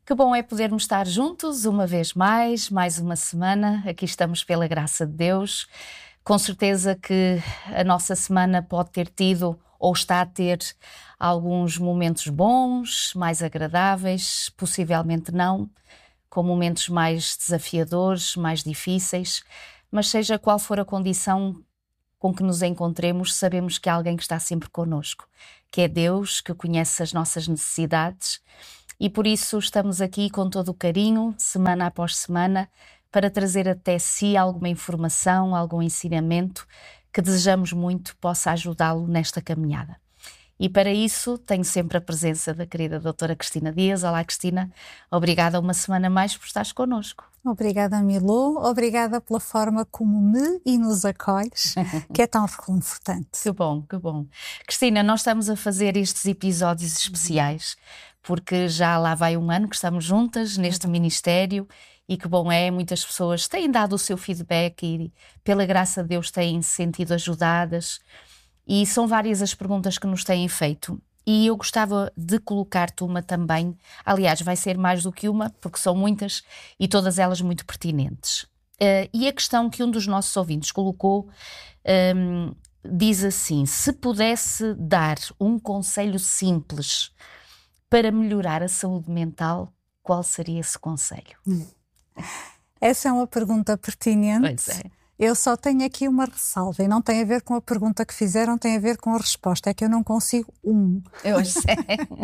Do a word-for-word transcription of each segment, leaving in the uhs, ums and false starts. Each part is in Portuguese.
Que bom é podermos estar juntos uma vez mais, mais uma semana. Aqui estamos pela graça de Deus. Com certeza que a nossa semana pode ter tido ou está a ter alguns momentos bons, mais agradáveis, possivelmente não, com momentos mais desafiadores, mais difíceis, mas seja qual for a condição com que nos encontremos, sabemos que há alguém que está sempre connosco, que é Deus, que conhece as nossas necessidades. E por isso estamos aqui com todo o carinho, semana após semana, para trazer até si alguma informação, algum ensinamento que desejamos muito possa ajudá-lo nesta caminhada. E para isso tenho sempre a presença da querida doutora Cristina Dias. Olá, Cristina, obrigada uma semana mais por estares connosco. Obrigada, Milu, obrigada pela forma como me e nos acolhes, que é tão reconfortante. Que bom, que bom. Cristina, nós estamos a fazer estes episódios especiais porque já lá vai um ano que estamos juntas neste ministério e que bom é, muitas pessoas têm dado o seu feedback e pela graça de Deus têm se sentido ajudadas e são várias as perguntas que nos têm feito. E eu gostava de colocar-te uma também, aliás, vai ser mais do que uma, porque são muitas e todas elas muito pertinentes. Uh, e a questão que um dos nossos ouvintes colocou um, diz assim: se pudesse dar um conselho simples para melhorar a saúde mental, qual seria esse conselho? Essa é uma pergunta pertinente. Pois é. Eu só tenho aqui uma ressalva e não tem a ver com a pergunta que fizeram, tem a ver com a resposta. É que eu não consigo um. Eu sei.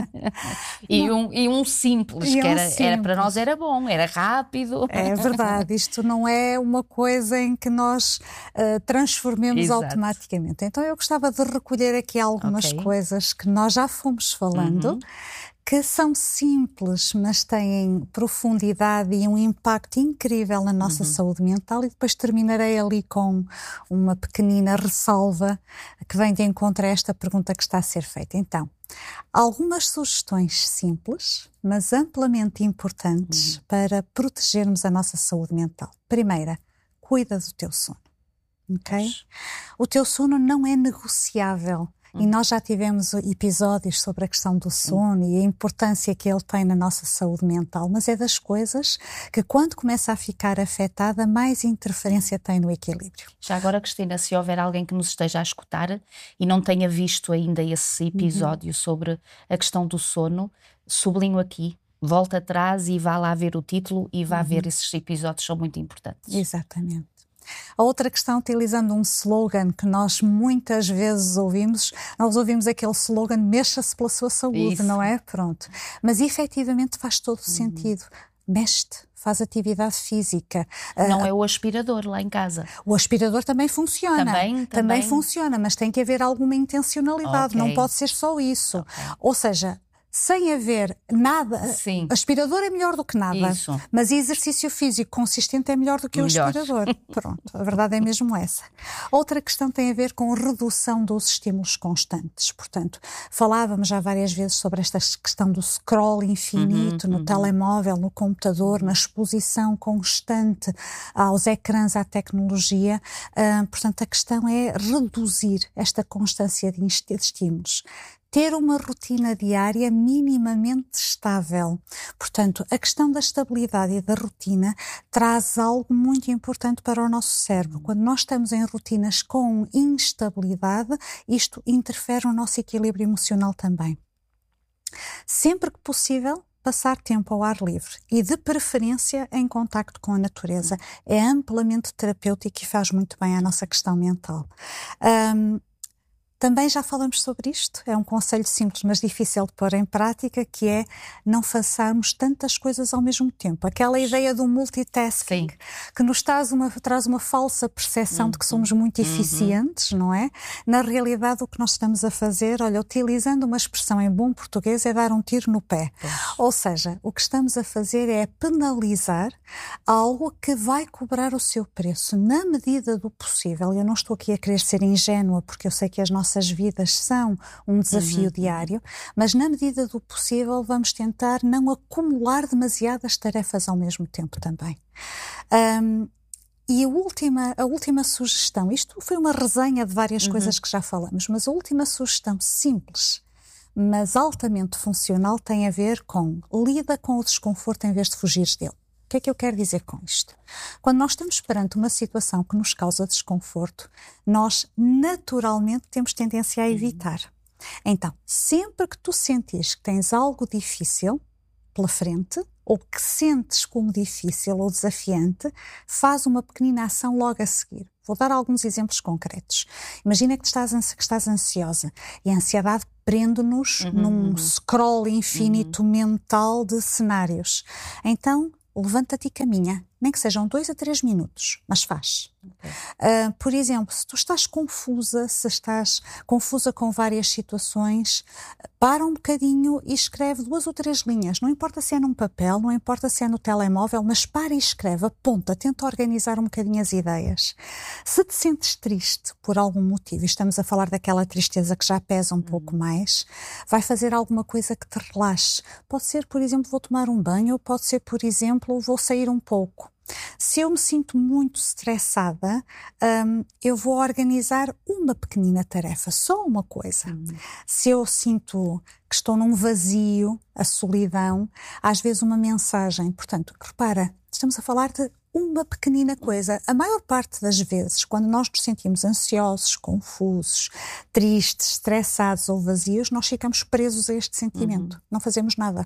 e, um, e um simples, e que um era, simples. era para nós era bom, era rápido. É verdade, isto não é uma coisa em que nós uh, transformemos Exato. automaticamente. Então eu gostava de recolher aqui algumas Okay. coisas que nós já fomos falando, Uhum. que são simples, mas têm profundidade e um impacto incrível na nossa Uhum. saúde mental, e depois terminarei ali com uma pequenina ressalva que vem de encontro a esta pergunta que está a ser feita. Então, algumas sugestões simples, mas amplamente importantes uhum. para protegermos a nossa saúde mental. Primeira, cuida do teu sono, ok? Pois. O teu sono não é negociável. E nós já tivemos episódios sobre a questão do sono e a importância que ele tem na nossa saúde mental, mas é das coisas que, quando começa a ficar afetada, mais interferência tem no equilíbrio. Já agora, Cristina, se houver alguém que nos esteja a escutar e não tenha visto ainda esse episódio uhum. sobre a questão do sono, sublinho aqui, volta atrás e vá lá ver o título e vá uhum. ver esses episódios, são muito importantes. Exatamente. A outra questão, utilizando um slogan que nós muitas vezes ouvimos, nós ouvimos aquele slogan: mexa-se pela sua saúde, Isso. não é? Pronto. Mas efetivamente faz todo o uhum. sentido. Mexe-te, faz atividade física. Não uh, é o aspirador lá em casa. O aspirador também funciona. Também, também. Também funciona, mas tem que haver alguma intencionalidade, okay. não pode ser só isso. Okay. Ou seja, sem haver nada, Sim. aspirador é melhor do que nada, Isso. mas exercício físico consistente é melhor do que melhor. o aspirador. Pronto, a verdade é mesmo essa. Outra questão tem a ver com redução dos estímulos constantes. Portanto, falávamos já várias vezes sobre esta questão do scroll infinito uhum, no uhum. telemóvel, no computador, na exposição constante aos ecrãs, à tecnologia. Uh, portanto, a questão é reduzir esta constância de estímulos. Ter uma rotina diária minimamente estável. Portanto, a questão da estabilidade e da rotina traz algo muito importante para o nosso cérebro. Quando nós estamos em rotinas com instabilidade, isto interfere no nosso equilíbrio emocional também. Sempre que possível, passar tempo ao ar livre e, de preferência, em contacto com a natureza. É amplamente terapêutico e faz muito bem à nossa questão mental. Um, Também já falamos sobre isto, é um conselho simples, mas difícil de pôr em prática, que é não façamos tantas coisas ao mesmo tempo. Aquela ideia do multitasking, Sim. que nos traz uma, traz uma falsa percepção uhum. de que somos muito eficientes, uhum. não é? Na realidade, o que nós estamos a fazer, olha, utilizando uma expressão em bom português, é dar um tiro no pé. Pois. Ou seja, o que estamos a fazer é penalizar algo que vai cobrar o seu preço, na medida do possível. Eu não estou aqui a querer ser ingênua, porque eu sei que as nossas nossas vidas são um desafio uhum. diário, mas na medida do possível vamos tentar não acumular demasiadas tarefas ao mesmo tempo também. Um, e a última, a última sugestão, isto foi uma resenha de várias uhum. coisas que já falamos, mas a última sugestão simples, mas altamente funcional, tem a ver com lida com o desconforto em vez de fugir dele. O que é que eu quero dizer com isto? Quando nós estamos perante uma situação que nos causa desconforto, nós naturalmente temos tendência a evitar. Então, sempre que tu sentires que tens algo difícil pela frente, ou que sentes como difícil ou desafiante, faz uma pequenina ação logo a seguir. Vou dar alguns exemplos concretos. Imagina que estás, que estás ansiosa e a ansiedade prende-nos uhum, num uhum. scroll infinito uhum. mental de cenários. Então, levanta-te e caminha, nem que sejam dois a três minutos, mas faz. Okay. Uh, por exemplo, se tu estás confusa, se estás confusa com várias situações, para um bocadinho e escreve duas ou três linhas. Não importa se é num papel, não importa se é no telemóvel, mas para e escreve, aponta, tenta organizar um bocadinho as ideias. Se te sentes triste por algum motivo, e estamos a falar daquela tristeza que já pesa um uhum. pouco mais, vai fazer alguma coisa que te relaxe. Pode ser, por exemplo, vou tomar um banho, ou pode ser, por exemplo, vou sair um pouco. Se eu me sinto muito estressada, um, eu vou organizar uma pequenina tarefa, só uma coisa. Uhum. Se eu sinto que estou num vazio, a solidão, às vezes uma mensagem. Portanto, repara, estamos a falar de uma pequenina coisa. A maior parte das vezes, quando nós nos sentimos ansiosos, confusos, tristes, estressados ou vazios, nós ficamos presos a este sentimento. Uhum. Não fazemos nada.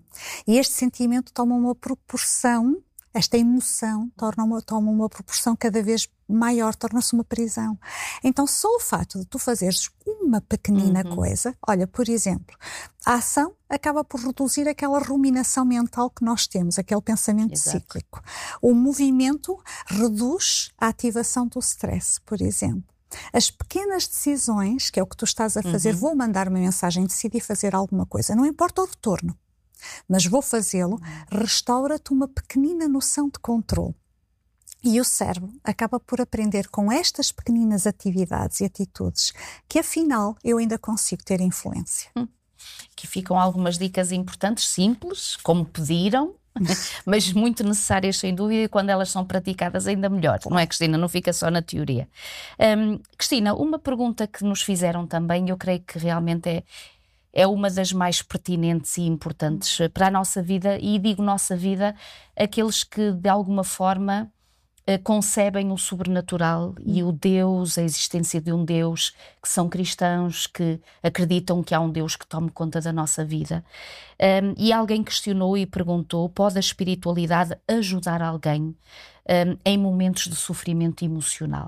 E este sentimento toma uma proporção, esta emoção torna uma, toma uma proporção cada vez maior, torna-se uma prisão. Então, só o fato de tu fazeres uma pequenina uhum. coisa, olha, por exemplo, a ação acaba por reduzir aquela ruminação mental que nós temos, aquele pensamento Exato. Cíclico. O movimento reduz a ativação do stress, por exemplo. As pequenas decisões, que é o que tu estás a fazer, uhum. vou mandar uma mensagem, decidi fazer alguma coisa, não importa o retorno, mas vou fazê-lo, restaura-te uma pequenina noção de controle. E o cérebro acaba por aprender com estas pequeninas atividades e atitudes que, afinal, eu ainda consigo ter influência. Hum. Aqui ficam algumas dicas importantes, simples, como pediram, mas muito necessárias, sem dúvida, e quando elas são praticadas ainda melhor. Não é, Cristina? Não fica só na teoria. Um, Cristina, uma pergunta que nos fizeram também, eu creio que realmente é é uma das mais pertinentes e importantes para a nossa vida, e digo nossa vida, aqueles que de alguma forma concebem o sobrenatural e o Deus, a existência de um Deus, que são cristãos, que acreditam que há um Deus que tome conta da nossa vida. Um, e alguém questionou e perguntou, pode a espiritualidade ajudar alguém um, em momentos de sofrimento emocional?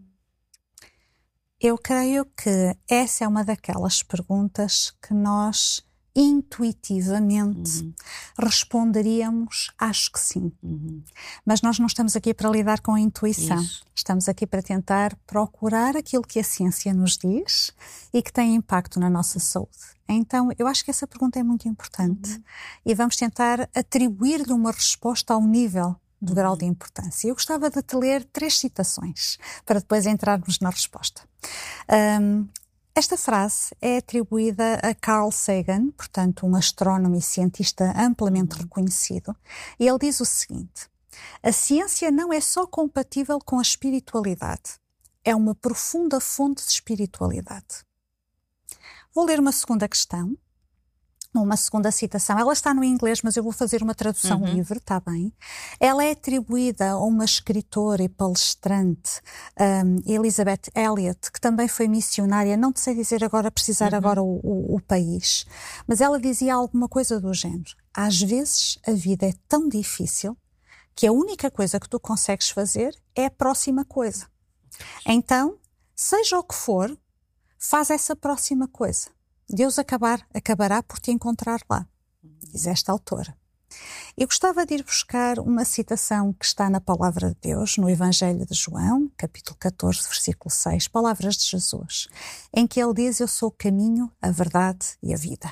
Eu creio que essa é uma daquelas perguntas que nós intuitivamente uhum. responderíamos, acho que sim. Uhum. Mas nós não estamos aqui para lidar com a intuição. Isso. Estamos aqui para tentar procurar aquilo que a ciência nos diz e que tem impacto na nossa saúde. Então, eu acho que essa pergunta é muito importante uhum. e vamos tentar atribuir-lhe uma resposta ao nível do grau de importância. Eu gostava de te ler três citações para depois entrarmos na resposta. Um, esta frase é atribuída a Carl Sagan, portanto um astrónomo e cientista amplamente reconhecido, e ele diz o seguinte: a ciência não é só compatível com a espiritualidade, é uma profunda fonte de espiritualidade. Vou ler uma segunda questão. Uma segunda citação, ela está no inglês, mas eu vou fazer uma tradução uhum. livre, está bem? Ela é atribuída a uma escritora e palestrante, um, Elizabeth Elliot, que também foi missionária, não te sei dizer agora, precisar uhum. agora o, o, o país, mas ela dizia alguma coisa do género: às vezes a vida é tão difícil que a única coisa que tu consegues fazer é a próxima coisa. Então, seja o que for, faz essa próxima coisa. Deus acabar, acabará por te encontrar lá, diz esta autora. Eu gostava de ir buscar uma citação que está na Palavra de Deus, no Evangelho de João, capítulo catorze, versículo seis, palavras de Jesus, em que ele diz: eu sou o caminho, a verdade e a vida.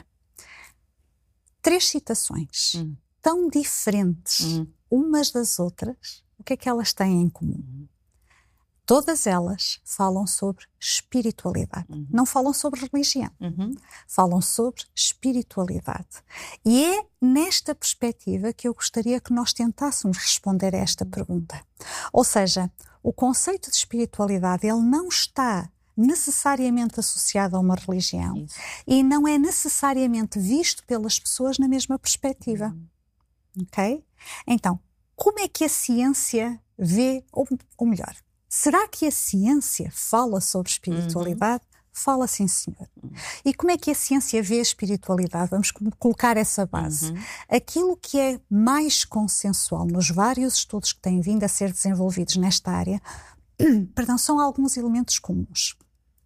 Três citações hum. tão diferentes hum. umas das outras, o que é que elas têm em comum? Hum. Todas elas falam sobre espiritualidade. Uhum. Não falam sobre religião. Uhum. Falam sobre espiritualidade. E é nesta perspectiva que eu gostaria que nós tentássemos responder a esta pergunta. Ou seja, o conceito de espiritualidade, ele não está necessariamente associado a uma religião. Isso. E não é necessariamente visto pelas pessoas na mesma perspectiva. Uhum. Ok? Então, como é que a ciência vê, ou, ou melhor, será que a ciência fala sobre espiritualidade? Uhum. Fala, sim, senhor. Uhum. E como é que a ciência vê a espiritualidade? Vamos colocar essa base. Uhum. Aquilo que é mais consensual nos vários estudos que têm vindo a ser desenvolvidos nesta área, perdão, são alguns elementos comuns.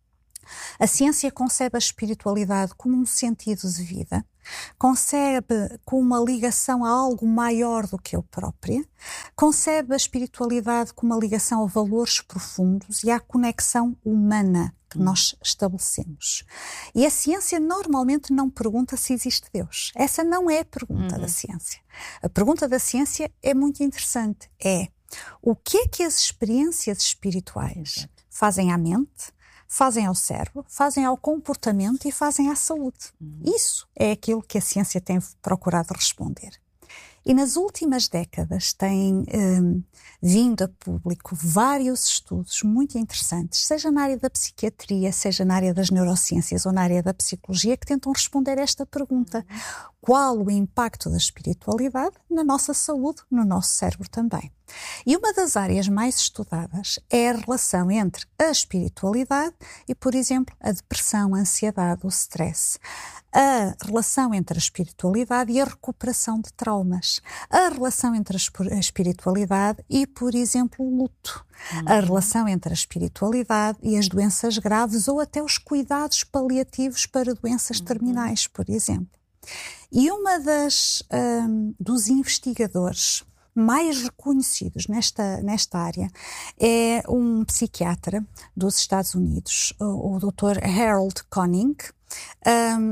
A ciência concebe a espiritualidade como um sentido de vida, concebe como uma ligação a algo maior do que eu própria, concebe a espiritualidade como uma ligação a valores profundos e à conexão humana que nós estabelecemos. E a ciência normalmente não pergunta se existe Deus. Essa não é a pergunta uhum. da ciência. A pergunta da ciência é muito interessante. É, o que é que as experiências espirituais fazem à mente, fazem ao cérebro, fazem ao comportamento e fazem à saúde? Uhum. Isso é aquilo que a ciência tem procurado responder. E nas últimas décadas têm um, vindo a público vários estudos muito interessantes, seja na área da psiquiatria, seja na área das neurociências ou na área da psicologia, que tentam responder a esta pergunta. Uhum. Qual o impacto da espiritualidade na nossa saúde, no nosso cérebro também? E uma das áreas mais estudadas é a relação entre a espiritualidade e, por exemplo, a depressão, a ansiedade, o stress. A relação entre a espiritualidade e a recuperação de traumas. A relação entre a espiritualidade e, por exemplo, o luto. Uhum. A relação entre a espiritualidade e as doenças graves ou até os cuidados paliativos para doenças uhum. terminais, por exemplo. E uma das um, dos investigadores mais reconhecidos nesta, nesta área é um psiquiatra dos Estados Unidos, o, o doutor Harold Koenig, um,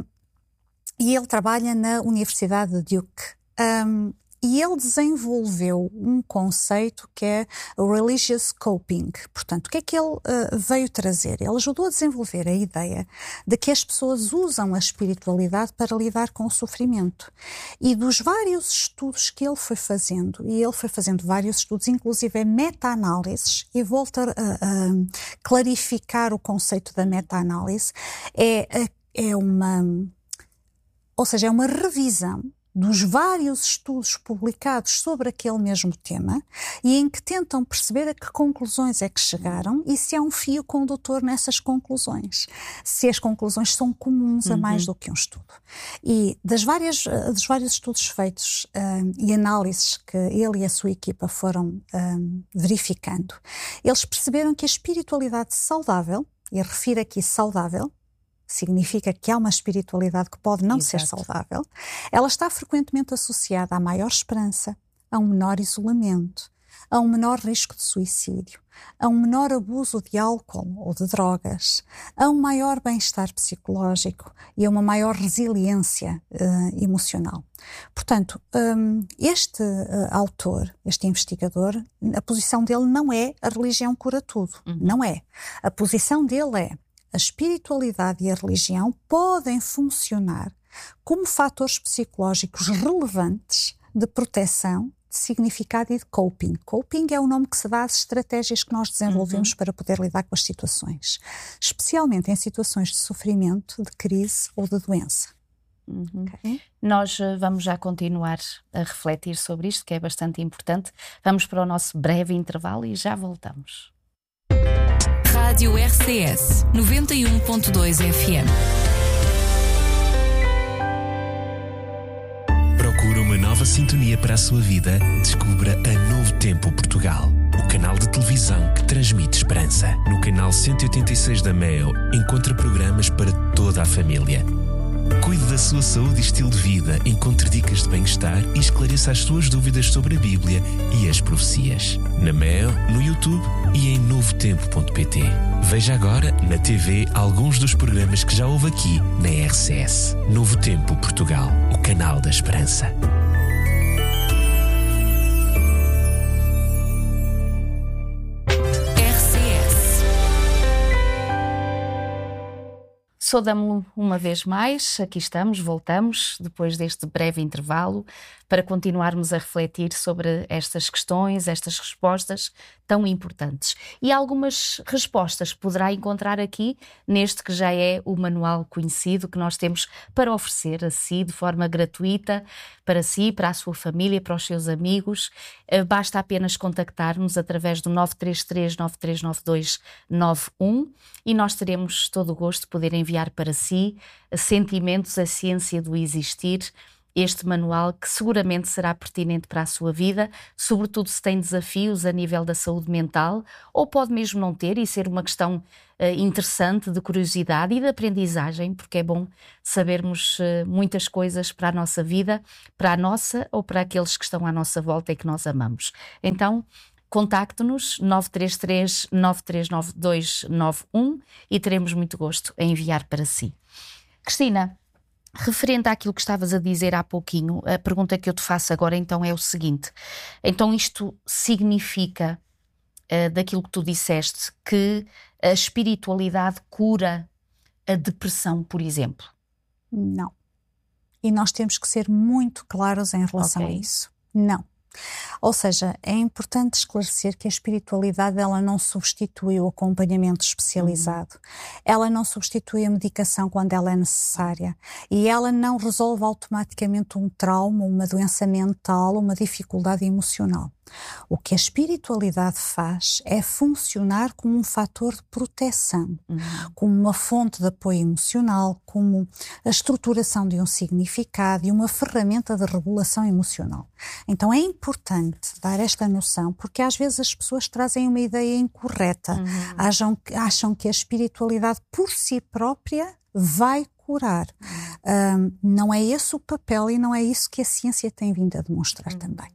e ele trabalha na Universidade de Duke. Um, E ele desenvolveu um conceito que é Religious Coping. Portanto, o que é que ele uh, veio trazer? Ele ajudou a desenvolver a ideia de que as pessoas usam a espiritualidade para lidar com o sofrimento. E dos vários estudos que ele foi fazendo, e ele foi fazendo vários estudos, inclusive meta-análises, e volto a, a clarificar o conceito da meta-análise, é, é uma, ou seja, é uma revisão dos vários estudos publicados sobre aquele mesmo tema e em que tentam perceber a que conclusões é que chegaram e se há um fio condutor nessas conclusões, se as conclusões são comuns uhum. a mais do que um estudo. E das várias, dos vários estudos feitos um, e análises que ele e a sua equipa foram um, verificando, eles perceberam que a espiritualidade saudável, e refiro aqui saudável, significa que há uma espiritualidade que pode não Exato. Ser saudável, ela está frequentemente associada à maior esperança, a um menor isolamento, a um menor risco de suicídio, a um menor abuso de álcool ou de drogas, a um maior bem-estar psicológico e a uma maior resiliência uh, emocional. Portanto, um, este uh, autor, este investigador, a posição dele não é a religião cura tudo, uhum. não é. A posição dele é a espiritualidade e a religião podem funcionar como fatores psicológicos relevantes de proteção, de significado e de coping. Coping é o nome que se dá às estratégias que nós desenvolvemos uhum. para poder lidar com as situações, especialmente em situações de sofrimento, de crise ou de doença. Uhum. Okay. Nós vamos já continuar a refletir sobre isto, que é bastante importante. Vamos para o nosso breve intervalo e já voltamos. Rádio R C S noventa e um ponto dois F M. Procura uma nova sintonia para a sua vida? Descubra a Novo Tempo Portugal, o canal de televisão que transmite esperança. No canal cento e oitenta e seis da Meo, encontra programas para toda a família. Cuide da sua saúde e estilo de vida, encontre dicas de bem-estar e esclareça as suas dúvidas sobre a Bíblia e as profecias. Na Meo, no YouTube e em novo tempo ponto pt. Veja agora na T V alguns dos programas que já houve aqui na R C S. Novo Tempo Portugal, o canal da esperança. Saudamo-lo uma vez mais, aqui estamos, voltamos, depois deste breve intervalo, para continuarmos a refletir sobre estas questões, estas respostas tão importantes. E algumas respostas poderá encontrar aqui, neste que já é o manual conhecido que nós temos para oferecer a si de forma gratuita, para si, para a sua família, para os seus amigos. Basta apenas contactar-nos através do nove três três, nove três nove dois, nove um e nós teremos todo o gosto de poder enviar para si Sentimentos, a Ciência do Existir, este manual que seguramente será pertinente para a sua vida, sobretudo se tem desafios a nível da saúde mental, ou pode mesmo não ter e ser uma questão uh, interessante de curiosidade e de aprendizagem, porque é bom sabermos uh, muitas coisas para a nossa vida, para a nossa ou para aqueles que estão à nossa volta e que nós amamos. Então, contacte-nos nove três três, nove três nove dois, nove um e teremos muito gosto em enviar para si. Cristina, referente àquilo que estavas a dizer há pouquinho, a pergunta que eu te faço agora então é o seguinte: então isto significa, uh, daquilo que tu disseste, que a espiritualidade cura a depressão, por exemplo? Não. E nós temos que ser muito claros em relação okay. a isso. Não. Ou seja, é importante esclarecer que a espiritualidade ela não substitui o acompanhamento especializado, uhum. ela não substitui a medicação quando ela é necessária e ela não resolve automaticamente um trauma, uma doença mental, uma dificuldade emocional. O que a espiritualidade faz é funcionar como um fator de proteção, uhum. como uma fonte de apoio emocional, como a estruturação de um significado e uma ferramenta de regulação emocional. Então é importante dar esta noção, porque às vezes as pessoas trazem uma ideia incorreta, uhum. acham, acham que a espiritualidade por si própria vai curar. Uhum. Um, não é esse o papel e não é isso que a ciência tem vindo a demonstrar uhum. também.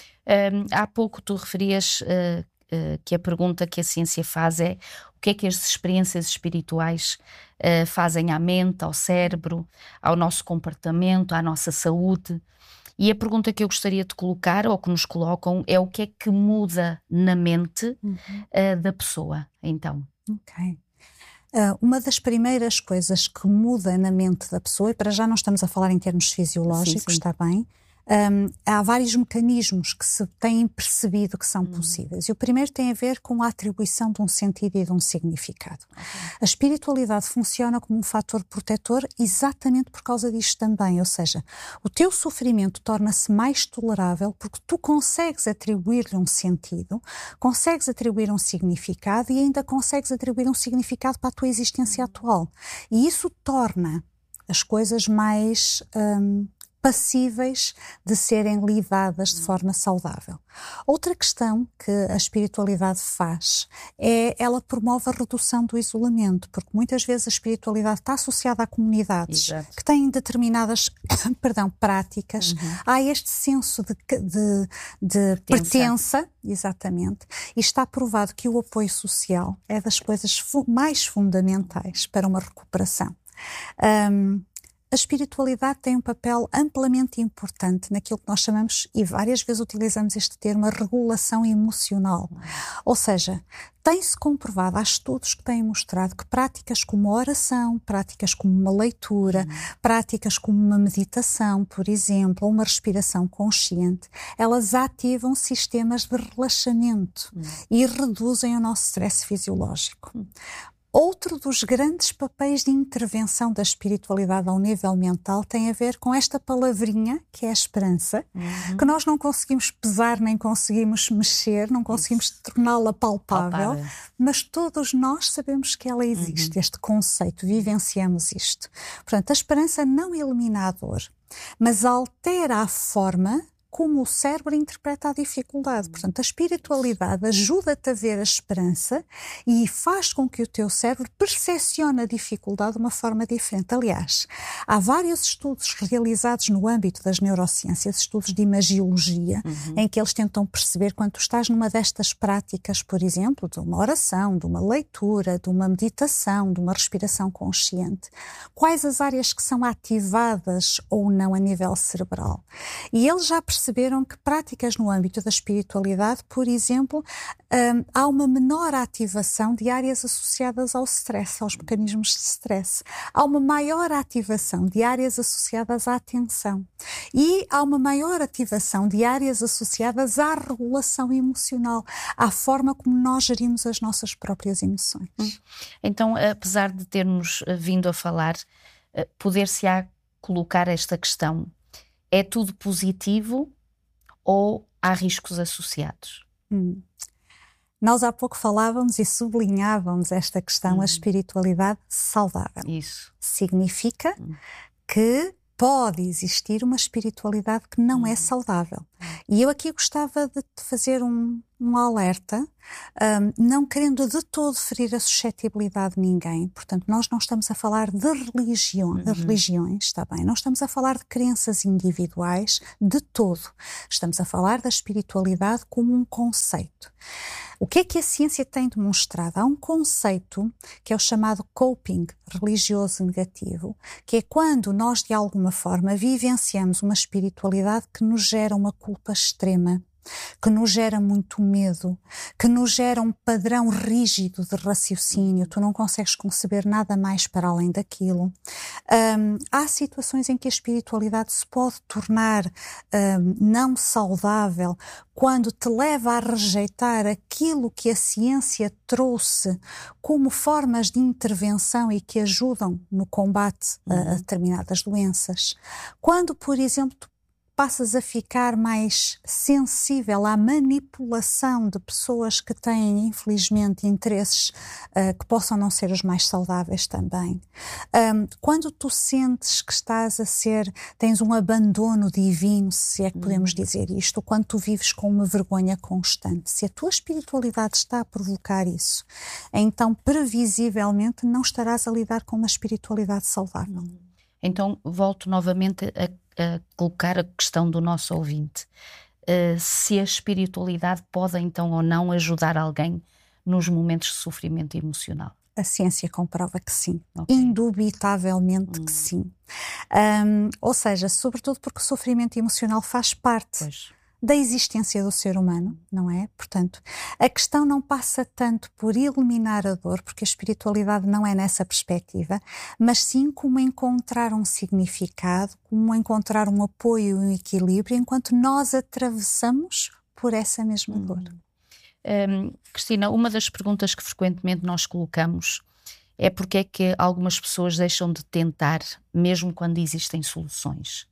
Um, há pouco tu referias uh, uh, que a pergunta que a ciência faz é o que é que as experiências espirituais uh, fazem à mente, ao cérebro, ao nosso comportamento, à nossa saúde. E a pergunta que eu gostaria de colocar, ou que nos colocam, é o que é que muda na mente uhum. uh, da pessoa, então. Ok. Uh, uma das primeiras coisas que muda na mente da pessoa, e para já não estamos a falar em termos fisiológicos, sim, sim. está bem? Um, há vários mecanismos que se têm percebido que são hum. possíveis. E o primeiro tem a ver com a atribuição de um sentido e de um significado. Okay. A espiritualidade funciona como um fator protetor exatamente por causa disto também. Ou seja, o teu sofrimento torna-se mais tolerável porque tu consegues atribuir-lhe um sentido, consegues atribuir um significado e ainda consegues atribuir um significado para a tua existência hum. atual. E isso torna as coisas mais... Um, passíveis de serem lidadas de forma saudável. Outra questão que a espiritualidade faz é ela promove a redução do isolamento, porque muitas vezes a espiritualidade está associada a comunidades Exato. Que têm determinadas perdão, práticas. Uhum. Há este senso de, de, de pertença. pertença, exatamente, e está provado que o apoio social é das coisas fu- mais fundamentais para uma recuperação. Um, A espiritualidade tem um papel amplamente importante naquilo que nós chamamos, e várias vezes utilizamos este termo, a regulação emocional. Ou seja, tem-se comprovado, há estudos que têm mostrado que práticas como a oração, práticas como uma leitura, uhum. práticas como uma meditação, por exemplo, ou uma respiração consciente, elas ativam sistemas de relaxamento uhum. e reduzem o nosso stress fisiológico. Uhum. Outro dos grandes papéis de intervenção da espiritualidade ao nível mental tem a ver com esta palavrinha, que é a esperança, uhum. que nós não conseguimos pesar, nem conseguimos mexer, não conseguimos Isso. torná-la palpável, palpável, mas todos nós sabemos que ela existe, uhum. este conceito, vivenciamos isto. Portanto, a esperança não elimina a dor, mas altera a forma como o cérebro interpreta a dificuldade. Portanto, a espiritualidade ajuda-te a ver a esperança e faz com que o teu cérebro percepcione a dificuldade de uma forma diferente. Aliás, há vários estudos realizados no âmbito das neurociências, estudos de imagiologia, uhum. em que eles tentam perceber quando tu estás numa destas práticas, por exemplo, de uma oração, de uma leitura, de uma meditação, de uma respiração consciente, quais as áreas que são ativadas ou não a nível cerebral. E eles já perceberam perceberam que práticas no âmbito da espiritualidade, por exemplo, um, há uma menor ativação de áreas associadas ao stress, aos mecanismos de stress. Há uma maior ativação de áreas associadas à atenção. E há uma maior ativação de áreas associadas à regulação emocional, à forma como nós gerimos as nossas próprias emoções. Então, apesar de termos vindo a falar, poder-se-á colocar esta questão: é tudo positivo ou há riscos associados? Hum. Nós há pouco falávamos e sublinhávamos esta questão, hum. a espiritualidade saudável. Isso. Significa hum. que pode existir uma espiritualidade que não hum. é saudável. E eu aqui gostava de fazer um, um alerta, um, não querendo de todo ferir a suscetibilidade de ninguém. Portanto, nós não estamos a falar de religião, uhum. de religiões, está bem? Não estamos a falar de crenças individuais de todo. Estamos a falar da espiritualidade como um conceito. O que é que a ciência tem demonstrado? Há um conceito que é o chamado coping religioso negativo, que é quando nós, de alguma forma, vivenciamos uma espiritualidade que nos gera uma culpa extrema, que nos gera muito medo, que nos gera um padrão rígido de raciocínio, tu não consegues conceber nada mais para além daquilo. Um, há situações em que a espiritualidade se pode tornar um, não saudável quando te leva a rejeitar aquilo que a ciência trouxe como formas de intervenção e que ajudam no combate a, a determinadas doenças. Quando, por exemplo, tu passas a ficar mais sensível à manipulação de pessoas que têm, infelizmente, interesses uh, que possam não ser os mais saudáveis também. Um, quando tu sentes que estás a ser, tens um abandono divino, se é que podemos dizer isto, ou quando tu vives com uma vergonha constante, se a tua espiritualidade está a provocar isso, então, previsivelmente, não estarás a lidar com uma espiritualidade saudável. Então, volto novamente a a colocar a questão do nosso ouvinte. Uh, se a espiritualidade pode então ou não ajudar alguém nos momentos de sofrimento emocional? A ciência comprova que sim. Okay. Indubitavelmente hum. que sim. Um, ou seja, sobretudo porque o sofrimento emocional faz parte pois. da existência do ser humano, não é? Portanto, a questão não passa tanto por eliminar a dor, porque a espiritualidade não é nessa perspectiva, mas sim como encontrar um significado, como encontrar um apoio e um equilíbrio enquanto nós atravessamos por essa mesma dor. Hum, Cristina, uma das perguntas que frequentemente nós colocamos é porque é que algumas pessoas deixam de tentar, mesmo quando existem soluções.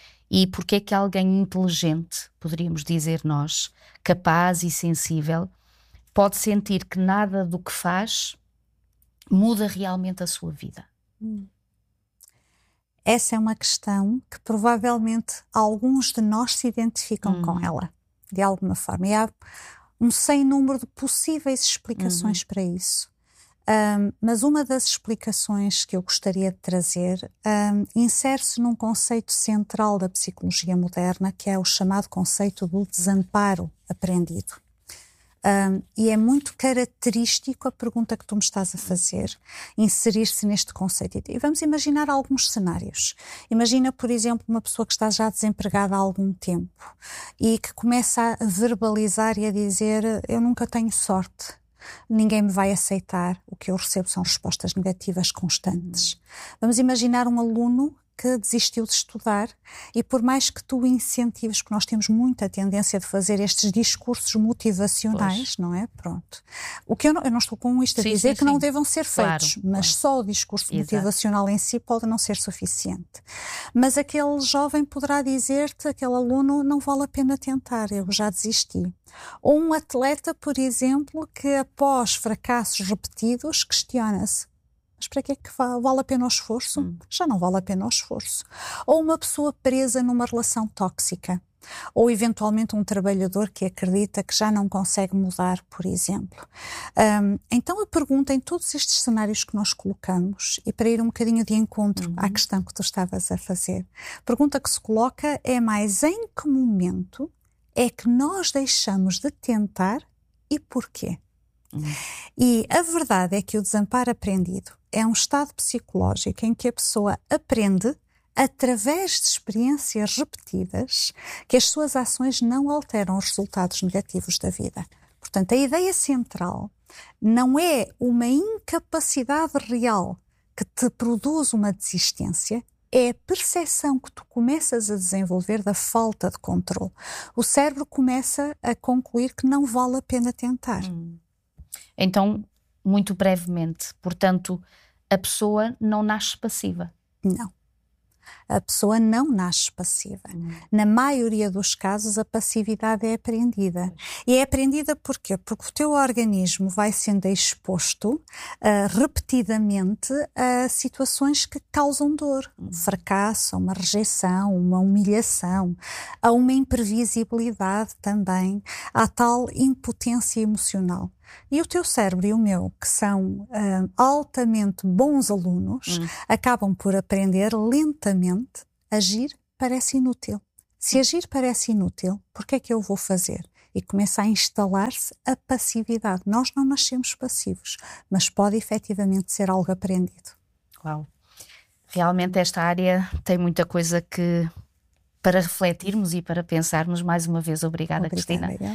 E porque é que alguém inteligente, poderíamos dizer nós, capaz e sensível, pode sentir que nada do que faz muda realmente a sua vida? Hum. Essa é uma questão que provavelmente alguns de nós se identificam hum. com ela, de alguma forma. E há um sem número de possíveis explicações uhum. para isso. Um, mas uma das explicações que eu gostaria de trazer um, insere-se num conceito central da psicologia moderna, que é o chamado conceito do desamparo aprendido. Um, e é muito característico a pergunta que tu me estás a fazer, inserir-se neste conceito. E vamos imaginar alguns cenários. Imagina, por exemplo, uma pessoa que está já desempregada há algum tempo e que começa a verbalizar e a dizer: eu nunca tenho sorte. Ninguém me vai aceitar, o que eu recebo são respostas negativas constantes. Vamos imaginar um aluno que desistiu de estudar e por mais que tu incentives, porque nós temos muita tendência de fazer estes discursos motivacionais, pois. não é? Pronto. O que eu não, eu não estou com isto a sim, dizer sim, que sim. não devam ser feitos, claro, mas claro. só o discurso Exato. motivacional em si pode não ser suficiente. Mas aquele jovem poderá dizer-te, aquele aluno, não vale a pena tentar, eu já desisti. Ou um atleta, por exemplo, que após fracassos repetidos questiona-se: mas para que é que vale a pena o esforço? Hum. Já não vale a pena o esforço. Ou uma pessoa presa numa relação tóxica. Ou eventualmente um trabalhador que acredita que já não consegue mudar, por exemplo. Um, então a pergunta em todos estes cenários que nós colocamos, e para ir um bocadinho de encontro uhum. à questão que tu estavas a fazer, a pergunta que se coloca é mais: em que momento é que nós deixamos de tentar e porquê? Uhum. E a verdade é que o desamparo aprendido é um estado psicológico em que a pessoa aprende através de experiências repetidas, que as suas ações não alteram os resultados negativos da vida. Portanto, a ideia central não é uma incapacidade real que te produz uma desistência, é a percepção que tu começas a desenvolver da falta de controle. O cérebro começa a concluir que não vale a pena tentar. Hum. Então, muito brevemente, portanto, a pessoa não nasce passiva? Não. A pessoa não nasce passiva. Hum. Na maioria dos casos, a passividade é aprendida. E é aprendida porquê? Porque o teu organismo vai sendo exposto uh, repetidamente a situações que causam dor. Um fracasso, uma rejeição, uma humilhação, a uma imprevisibilidade também, à tal impotência emocional. E o teu cérebro e o meu, que são uh, altamente bons alunos, hum. acabam por aprender lentamente. Agir parece inútil. Se agir parece inútil, por que é que eu vou fazer? E começa a instalar-se a passividade. Nós não nascemos passivos, mas pode efetivamente ser algo aprendido. Uau! Realmente esta área tem muita coisa que... para refletirmos e para pensarmos. Mais uma vez, obrigada, Obrigada, Cristina.